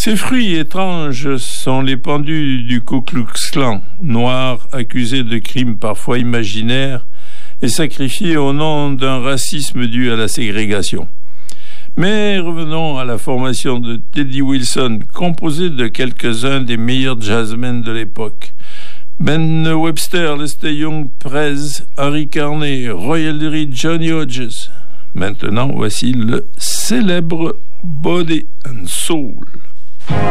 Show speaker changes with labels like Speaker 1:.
Speaker 1: Ces fruits étranges sont les pendus du Ku Klux Klan, noirs accusés de crimes parfois imaginaires et sacrifiés au nom d'un racisme dû à la ségrégation. Mais revenons à la formation de Teddy Wilson, composée de quelques-uns des meilleurs jazzmen de l'époque. Ben Webster, Lester Young, Prez, Harry Carney, Roy Eldridge, Johnny Hodges. Maintenant, voici le célèbre Body and Soul.